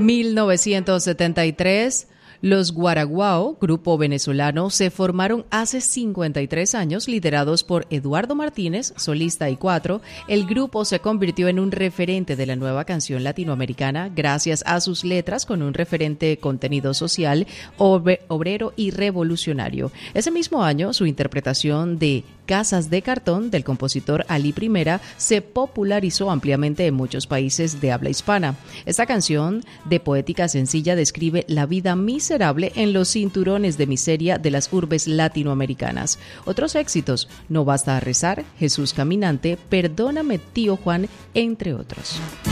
1973, los Guaraguao, grupo venezolano, se formaron hace 53 años, liderados por Eduardo Martínez, solista y cuatro. El grupo se convirtió en un referente de la nueva canción latinoamericana gracias a sus letras con un referente contenido social, obrero y revolucionario. Ese mismo año, su interpretación de Casas de Cartón del compositor Ali Primera se popularizó ampliamente en muchos países de habla hispana. Esta canción de poética sencilla describe la vida miserable en los cinturones de miseria de las urbes latinoamericanas. Otros éxitos: No basta rezar, Jesús caminante, Perdóname tío Juan, entre otros.